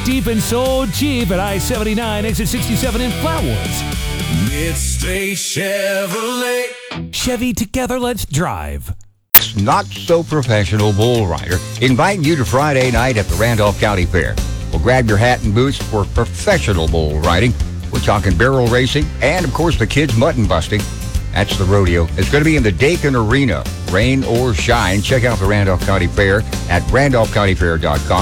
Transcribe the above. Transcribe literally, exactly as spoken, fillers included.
steep and so cheap at I seventy-nine, exit sixty-seven in Flatwoods. Midstate Chevrolet. Chevy, together, let's drive. Not-so-professional bull rider inviting you to Friday night at the Randolph County Fair. Well, grab your hat and boots for professional bull riding. We're talking barrel racing and, of course, the kids mutton busting. That's the rodeo. It's going to be in the Dakin Arena. Rain or shine, check out the Randolph County Fair at randolph county fair dot com.